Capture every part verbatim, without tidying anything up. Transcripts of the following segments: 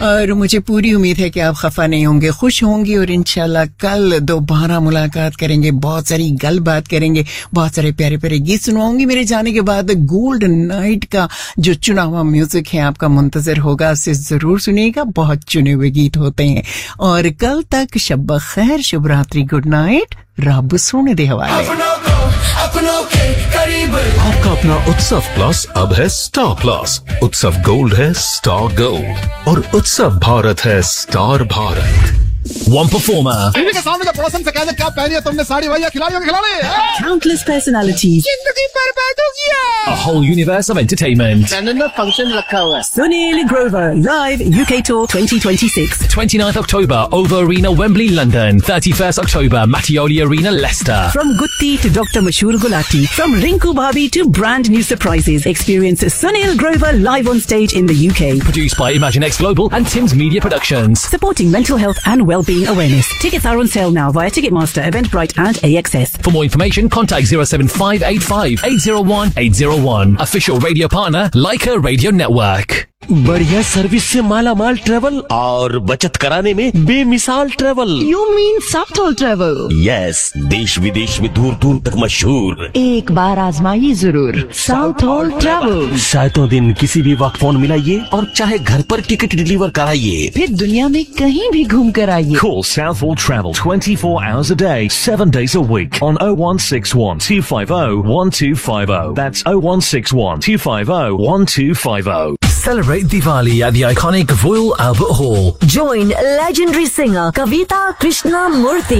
और मुझे पूरी उम्मीद है कि आप खफा नहीं होंगे, खुश होंगे और इंशाल्लाह कल दोबारा मुलाकात करेंगे, बहुत सारी गल बात करेंगे, बहुत सारे प्यारे प्यारे गीत सुनवाऊंगी। मेरे जाने के बाद गोल्ड नाइट का जो चुना हुआ म्यूजिक है आपका मुंतजर होगा, उसे जरूर सुनिएगा, बहुत चुने हुए गीत होते हैं। और कल तक शब खैर, शुभ रात्रि, गुड नाइट, रब सोने दे हवाले। आपका अपना उत्सव प्लस अब है स्टार प्लस। उत्सव गोल्ड है स्टार गोल्ड और उत्सव भारत है star Bharat. One performer. TV के सामने पड़ोसन से कहते क्या पहनी है तुमने साड़ी, भैया खिलाड़ियों के खिलाड़ी। Countless personalities. जिंदगी बर्बाद हो गया। A whole universe of entertainment. Function रखा हुआ है। Sunil Grover live U K tour twenty twenty-six. twenty-ninth October, Ovo Arena, Wembley, London. thirty-first October, Mattioli Arena, Leicester. From Gutti to Doctor Mashur Gulati, from Rinku Bhabi to brand new surprises. Experience Sunil Grover live on stage in the U K. Produced by Imagine X Global and Tim's Media Productions. Supporting mental health and well-being awareness. Tickets are on sale now via Ticketmaster, Eventbrite and A X S. For more information, contact zero seven five eight five eight zero one eight zero one. Official radio partner, Leica Radio Network. बढ़िया service से माला माल travel और बचत कराने में बेमिसाल travel. You mean Southall Travel? Yes, देश विदेश में दूर दूर तक मशहूर। एक बार आजमाइए जरूर Southall Travel। सातों दिन किसी भी वक्त फोन मिलाइए और चाहे घर पर टिकट डिलीवर कराइए, फिर दुनिया में कहीं भी घूम कर आइए। Call Southall Travel twenty-four hours a day, seven days a week on oh one six one two five oh one two five oh. That's oh one six one two five oh one two five oh. Celebrate Diwali at the iconic Royal Albert Hall. Join legendary singer Kavita Krishnamurthy.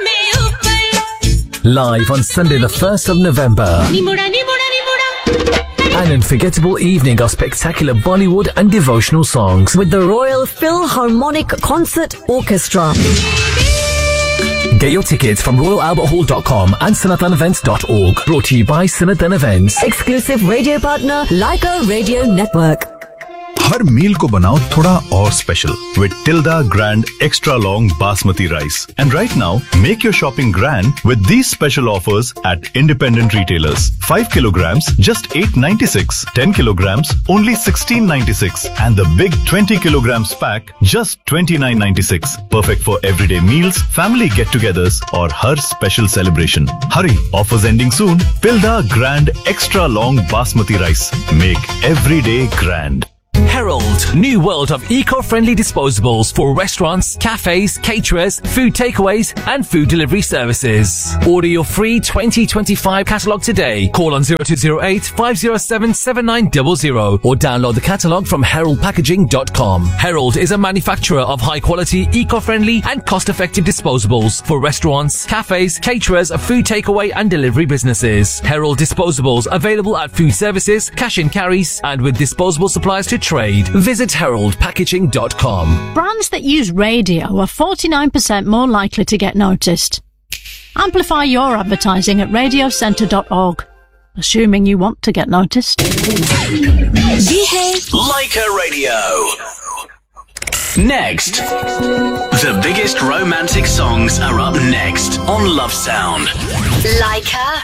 Live on Sunday the first of November. An unforgettable evening of spectacular Bollywood and devotional songs With the Royal Philharmonic Concert Orchestra. Get your tickets from royal albert hall dot com and sanatan events dot org. Brought to you by Sanatan Events. Exclusive radio partner Leica Radio Network. हर मील को बनाओ थोड़ा और special with Tilda Grand Extra Long Basmati Rice. And right now, make your shopping grand with these special offers at independent retailers. five kilograms, just eight ninety-six. ten kilograms, only sixteen ninety-six. And the big twenty kilograms pack, just twenty-nine ninety-six. Perfect for everyday meals, family get-togethers, or her special celebration. Hurry, offers ending soon. Tilda Grand Extra Long Basmati Rice. Make every day grand. Herald, new world of eco-friendly disposables for restaurants, cafes, caterers, food takeaways and food delivery services. Order your free twenty twenty-five catalogue today. Call on zero two zero eight five zero seven seven nine zero zero or download the catalogue from herald packaging dot com. Herald is a manufacturer of high-quality, eco-friendly and cost-effective disposables for restaurants, cafes, caterers, food takeaway and delivery businesses. Herald disposables available at food services, cash and carries and with disposable supplies to trade. Visit herald packaging dot com. Brands that use radio are forty-nine percent more likely to get noticed. Amplify your advertising at radio centre dot org, assuming you want to get noticed. ये है Leica Radio. Next. The biggest romantic songs are up next on Love Sound. Leica